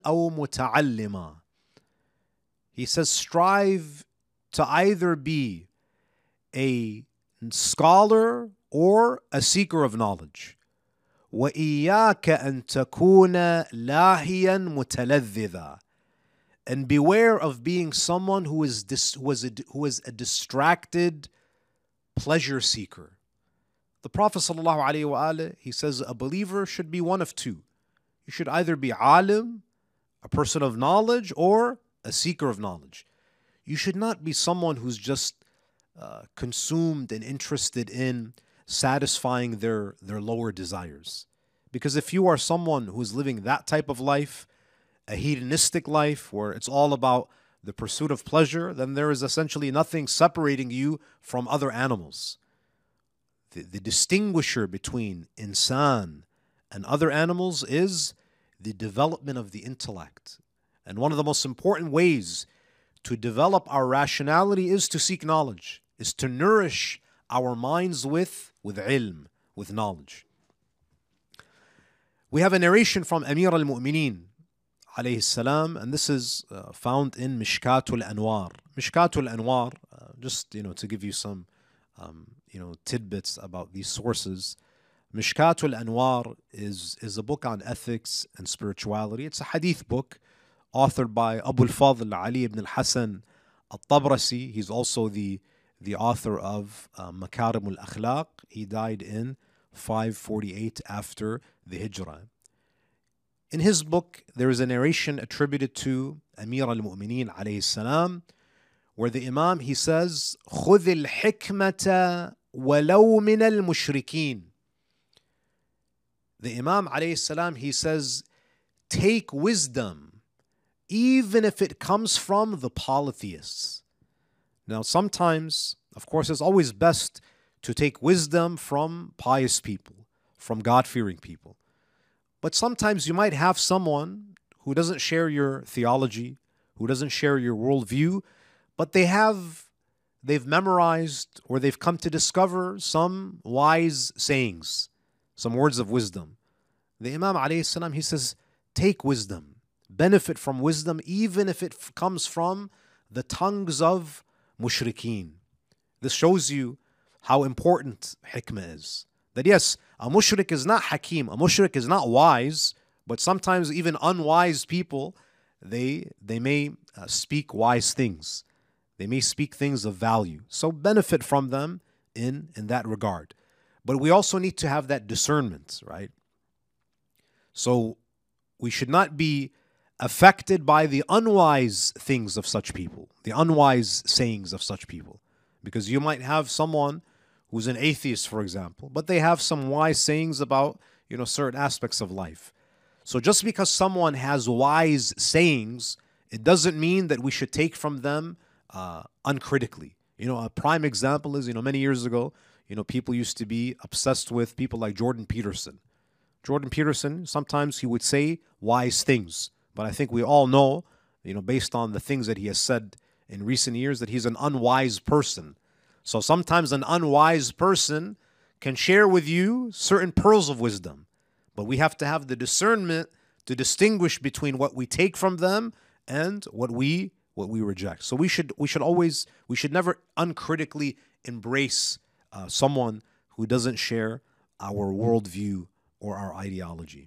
أو متعلما. He says, strive to either be a scholar or a seeker of knowledge. وإياك أن تكون لاهيا متلذذا. And beware of being someone who is a distracted pleasure seeker. The Prophet ﷺ, he says a believer should be one of two. You should either be alim, a person of knowledge, or a seeker of knowledge. You should not be someone who's just consumed and interested in satisfying their lower desires. Because if you are someone who's living that type of life, a hedonistic life where it's all about the pursuit of pleasure, then there is essentially nothing separating you from other animals. The distinguisher between insan and other animals is the development of the intellect. And one of the most important ways to develop our rationality is to seek knowledge, is to nourish our minds with ilm, with knowledge. We have a narration from Amir al-Mu'mineen, alayhi salam, and this is found in Mishkatul Anwar. Mishkatul Anwar, just to give you some tidbits about these sources. Mishkatul Anwar is a book on ethics and spirituality. It's a hadith book authored by Abu al-Fadl Ali ibn al-Hasan al-Tabrasi. He's also the author of Makarim al-Akhlaq. He died in 548 after the Hijrah. In his book, there is a narration attributed to Amir al-Mu'mineen alayhi salam, where the Imam, he says, خُذِ الْحِكْمَةَ وَلَوْ مِنَ الْمُشْرِكِينَ. The Imam alayhi salam, he says, take wisdom, even if it comes from the polytheists. Now, sometimes, of course, it's always best to take wisdom from pious people, from God-fearing people. But sometimes you might have someone who doesn't share your theology, who doesn't share your worldview, but they've memorized or they've come to discover some wise sayings, some words of wisdom. The Imam alayhi salam, he says, take wisdom, benefit from wisdom, even if it comes from the tongues of mushrikeen. This shows you how important hikmah is. That yes, a mushrik is not hakim, a mushrik is not wise, but sometimes even unwise people, they may speak wise things. They may speak things of value. So benefit from them in that regard. But we also need to have that discernment, right? So we should not be affected by the unwise things of such people, the unwise sayings of such people. Because you might have someone who's an atheist, for example, but they have some wise sayings about, certain aspects of life. So just because someone has wise sayings, it doesn't mean that we should take from them uncritically. A prime example is, many years ago, people used to be obsessed with people like Jordan Peterson. Jordan Peterson, sometimes he would say wise things, but I think we all know, based on the things that he has said in recent years, that he's an unwise person. So sometimes an unwise person can share with you certain pearls of wisdom, but we have to have the discernment to distinguish between what we take from them and what we reject. So we should never uncritically embrace someone who doesn't share our worldview or our ideology.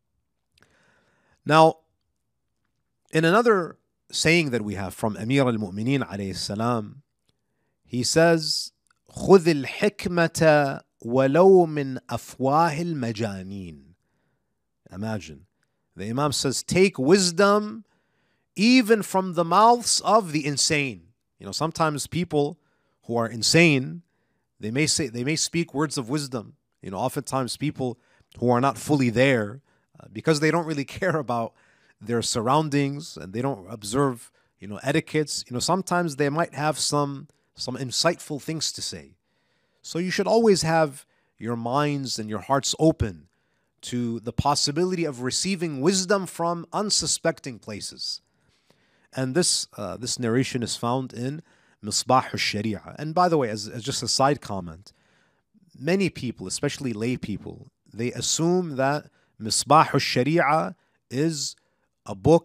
Now, in another saying that we have from Amir al-Mu'mineen alayhi salam, he says, خُذِ الْحِكْمَةَ وَلَوْ مِنْ أَفْوَاهِ الْمَجَانِينَ. Imagine. The Imam says, take wisdom even from the mouths of the insane. Sometimes people who are insane, they may speak words of wisdom. Oftentimes people who are not fully there, because they don't really care about their surroundings and they don't observe, etiquettes. Sometimes they might have some insightful things to say. So you should always have your minds and your hearts open to the possibility of receiving wisdom from unsuspecting places. And this narration is found in Misbah al-Sharia. And by the way, as just a side comment, many people, especially lay people, they assume that Misbah al-Sharia is a book